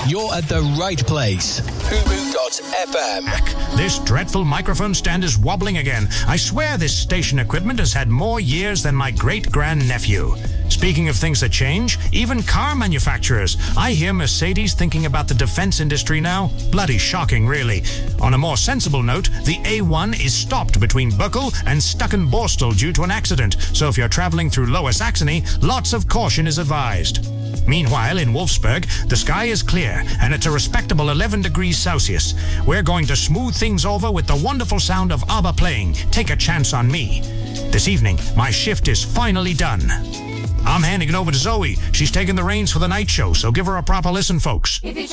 You're at the right place. Fubu.FM. This dreadful microphone stand is wobbling again. I swear this station equipment has had more years than my great-grandnephew. Speaking of things that change, even car manufacturers. I hear Mercedes thinking about the defense industry now. Bloody shocking, really. On a more sensible note, the A1 is stopped between Buckle and Stuckenborstel due to an accident, so if you're traveling through Lower Saxony, lots of caution is advised. Meanwhile, in Wolfsburg, the sky is clear, and it's a respectable 11 degrees Celsius. We're going to smooth things over with the wonderful sound of ABBA playing Take a Chance on Me. This evening, my shift is finally done. I'm handing it over to Zoe. She's taking the reins for the night show, so give her a proper listen, folks.